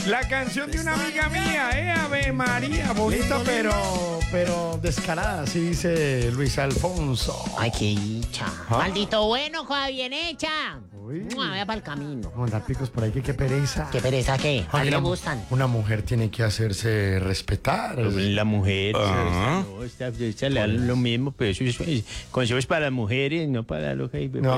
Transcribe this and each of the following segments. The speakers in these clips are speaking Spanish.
La canción de una amiga mía, Ave María, bonita pero descarada, así dice Luis Alfonso. Ay, qué dicha. Maldito bueno, cosa bien hecha. Uy. Vaya para el camino. Vamos a dar picos por ahí, que qué pereza. ¿Qué pereza qué? ¿A Ay, mí le una- gustan? Una mujer tiene que hacerse respetar. La mujer, Ajá. no, esta le da lo mismo, pero eso es consejos para las mujeres, no para los que... No,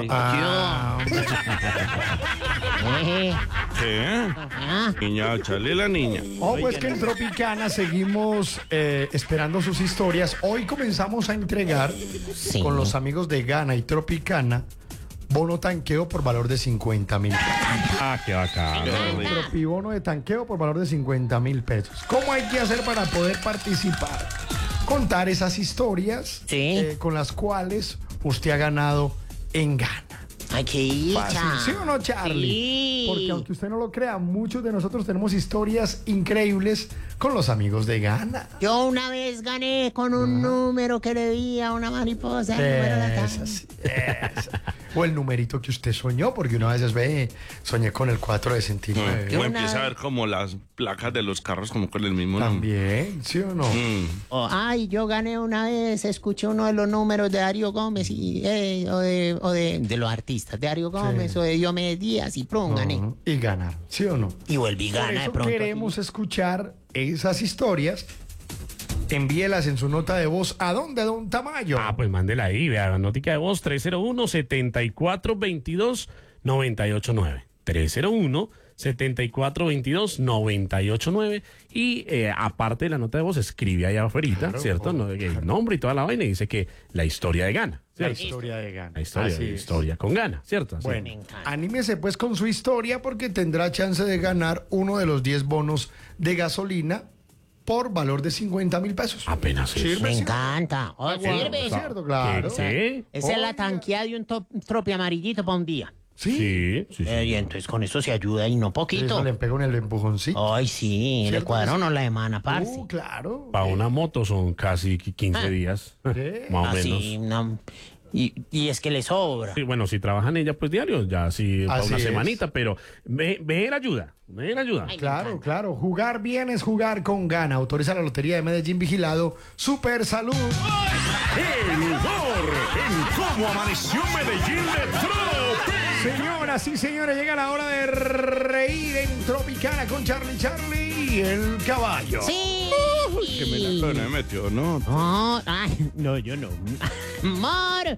¿Qué? Ah, Niña, chale la niña. pues que en Tropicana seguimos esperando sus historias. Hoy comenzamos a entregar sí. con los amigos de Gana y Tropicana bono tanqueo por valor de 50.000. Ah, qué bacán. Tropibono de tanqueo por valor de 50.000 pesos. ¿Cómo hay que hacer para poder participar? Contar esas historias Sí. con las cuales usted ha ganado en Gana. Ay, qué dicha. Fácil, ¿sí o no, Charlie? Sí. Porque aunque usted no lo crea, muchos de nosotros tenemos historias increíbles con los amigos de Gana. Yo una vez gané con un número que le di a una mariposa. el número de la Esa, sí, esa. O el numerito que usted soñó, porque una vez ve, soñé con el 4 de 69. Yo Uno una- empieza a ver como las placas de los carros como con el mismo nombre. También, ¿sí o no? Ay, yo gané una vez, escuché uno de los números de Darío Gómez o de los artistas, de Darío Gómez o de Diomedes Díaz y plum, gané. Ujú. Y ganar, ¿sí o no? Y volví Por gana de eso pronto. queremos escuchar esas historias. Envíelas en su nota de voz. ¿A dónde, don Tamayo? Ah, pues mándela ahí, vea, notica de voz 301-7422-989. 301-7422-989. Y aparte de la nota de voz, escribe allá afuera, ¿cierto? No, el nombre y toda la vaina y dice que la historia de Gana. La ¿cierto? historia de Gana. La historia, Así la es. historia con Gana, ¿cierto? Así. Bueno, Me encanta. anímese pues con su historia porque tendrá chance de ganar uno de los 10 bonos de gasolina por valor de 50.000 pesos. Apenas eso. Sirve, Me sí. encanta. Oh, sirve. ¿Cierto? Claro. ¿Sí? Esa es la Oiga. tanqueada de un tropi amarillito para un día. Sí. Sí, sí, sí. Y entonces con eso se ayuda y no poquito. Eso le pega en el empujoncito. Ay, sí, le ¿Cierto cuadra que sí? uno la semana, parce. Claro. Para una moto son casi 15 días, más o menos. Así, no. Y es que le sobra. Sí, bueno, si trabajan ella, pues diario, ya sí, para Así una es. semanita, pero ver ayuda, ver ayuda. Ay, Claro, claro. Jugar bien es jugar con Gana. Autoriza la Lotería de Medellín Vigilado. Super Salud. El humor en cómo amaneció Medellín de Tropi. Señoras y señores, llega la hora de reír en Tropicana con Charlie, el caballo. Sí. Que me la metió, ¿no? No, ay, no, yo no. Amor,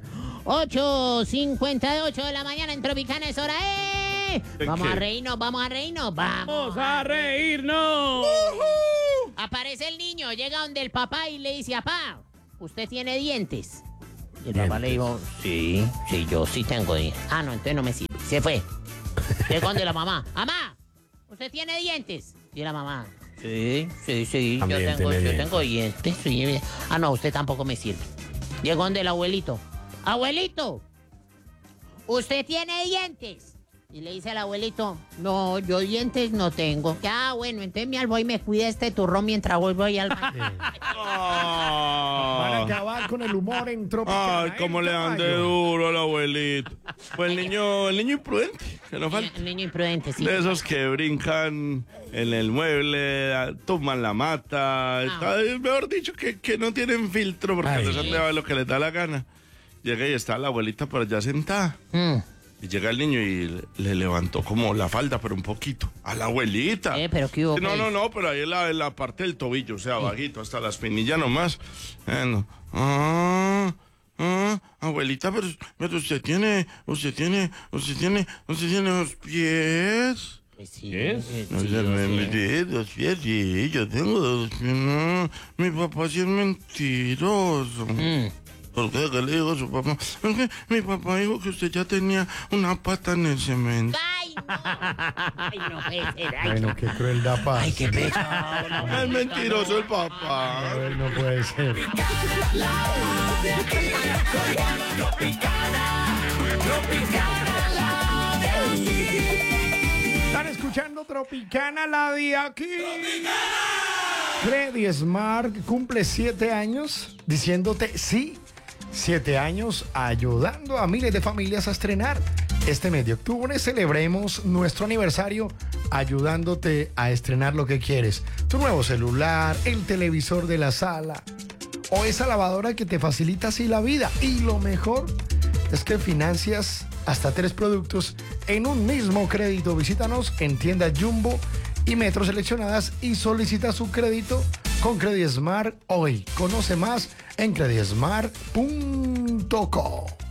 8:58 de la mañana en Tropicana es hora, ¿De Vamos qué? a reírnos, vamos a reírnos, vamos. ¡Vamos a reírnos! Aparece el niño, llega donde el papá y le dice, papá, ¿usted tiene dientes? Y el papá le dijo, sí, yo sí tengo dientes. Ah, no, entonces no me sirve. Se fue. Llegó donde la mamá, mamá, ¿usted tiene dientes? Y la mamá, sí, También yo tiene tengo dientes. Sí. Ah, no, usted tampoco me sirve. Llegó donde el abuelito, abuelito, ¿usted tiene dientes? Y le dice al abuelito, no, yo dientes no tengo. Ah, bueno, entonces mi voy y me cuida este turrón mientras voy al baño. Van a Ah. acabar con el humor en Tropicana. Ay, cómo le dan de duro al abuelito. Pues el niño imprudente, que no falta. El niño imprudente, sí. De esos que brincan en el mueble, toman la mata, mejor dicho, que no tienen filtro porque Ay. les han de lo que les da la gana. Llega y está la abuelita por allá sentada. Mm. Y llega el niño y le levantó como la falda, pero un poquito. A la abuelita. Pero ¿qué hubo? No, pues? no, pero ahí en la parte del tobillo, o sea, bajito, hasta la espinilla nomás. No. Abuelita, pero usted tiene los pies. Pues sí, ¿Qué es? sí, No, sí, ya yo me sé. di dos pies, sí, yo tengo dos pies. No, mi papá sí es mentiroso. ¿Por qué? ¿Qué le dijo a su papá? Es que mi papá dijo que usted ya tenía una pata en el cemento. ¡Ay, no! ¡Ay, no puede ser! ¡Ay, Bueno, qué crueldad, paz. ay qué pecado! No, Es mentiroso el papá. No puede ser. Están escuchando Tropicana, la de aquí. Freddy Smart cumple 7 años diciéndote sí. 7 años ayudando a miles de familias a estrenar. Este mes de octubre celebremos nuestro aniversario ayudándote a estrenar lo que quieres. Tu nuevo celular, el televisor de la sala o esa lavadora que te facilita así la vida. Y lo mejor es que financias hasta 3 productos en un mismo crédito. Visítanos en tiendas Jumbo y Metro seleccionadas y solicita su crédito con Credismart hoy. Conoce más en credismart.co.